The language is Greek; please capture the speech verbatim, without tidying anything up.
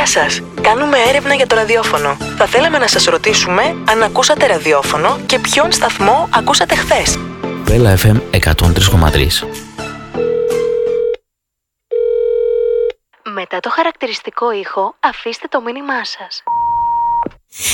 Γεια σας, κάνουμε έρευνα για το ραδιόφωνο. Θα θέλαμε να σας ρωτήσουμε αν ακούσατε ραδιόφωνο και ποιον σταθμό ακούσατε χθες. Βέλα εφ εμ εκατόν τρία κόμμα τρία. Μετά το χαρακτηριστικό ήχο, αφήστε το μήνυμά σας.